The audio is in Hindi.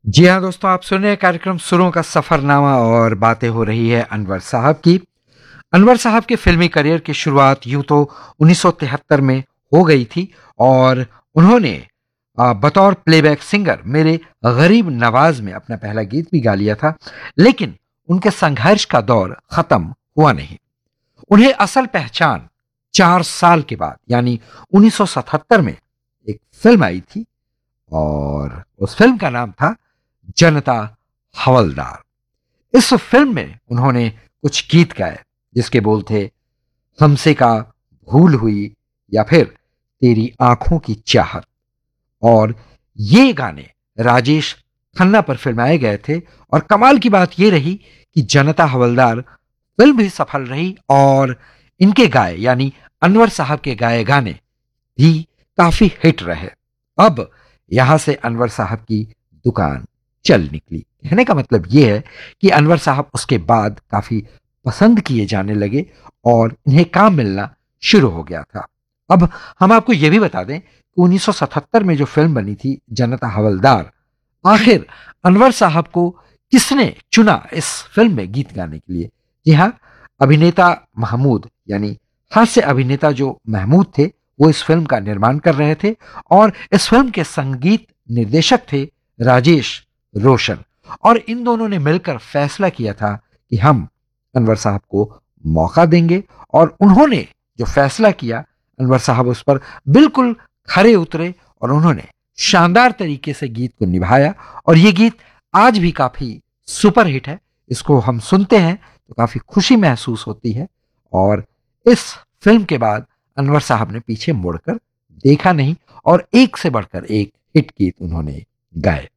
जी हाँ दोस्तों, आप सुन रहे हैं कार्यक्रम सुरों का सफरनामा और बातें हो रही है अनवर साहब की। अनवर साहब के फिल्मी करियर की शुरुआत यूं तो 1973 में हो गई थी और उन्होंने बतौर प्लेबैक सिंगर मेरे गरीब नवाज में अपना पहला गीत भी गा लिया था। लेकिन उनके संघर्ष का दौर खत्म हुआ नहीं। उन्हें असल पहचान 4 साल के बाद यानी 1977 में एक फिल्म आई थी और उस फिल्म का नाम था जनता हवलदार। इस फिल्म में उन्होंने कुछ गीत गाए जिसके बोल थे हमसे का भूल हुई या फिर तेरी आंखों की चाहत। और ये गाने राजेश खन्ना पर फिल्माए गए थे और कमाल की बात यह रही कि जनता हवलदार फिल्म भी सफल रही और इनके गाए यानी अनवर साहब के गाए गाने भी काफी हिट रहे। अब यहां से अनवर साहब की दुकान चल निकली। कहने का मतलब यह है कि अनवर साहब उसके बाद काफी पसंद किए जाने लगे और इन्हें काम मिलना शुरू हो गया था। अब हम आपको यह भी बता दें कि 1977 में जो फिल्म बनी थी जनता हवलदार, आखिर अनवर साहब को किसने चुना इस फिल्म में गीत गाने के लिए? जी हां, अभिनेता महमूद यानी हास्य अभिनेता जो महमूद थे वो इस फिल्म का निर्माण कर रहे थे और इस फिल्म के संगीत निर्देशक थे राजेश रोशन। और इन दोनों ने मिलकर फैसला किया था कि हम अनवर साहब को मौका देंगे और उन्होंने जो फैसला किया अनवर साहब उस पर बिल्कुल खरे उतरे और उन्होंने शानदार तरीके से गीत को निभाया। और ये गीत आज भी काफी सुपर हिट है। इसको हम सुनते हैं तो काफी खुशी महसूस होती है और इस फिल्म के बाद अनवर साहब ने पीछे मुड़कर देखा नहीं और एक से बढ़कर एक हिट गीत उन्होंने गाए।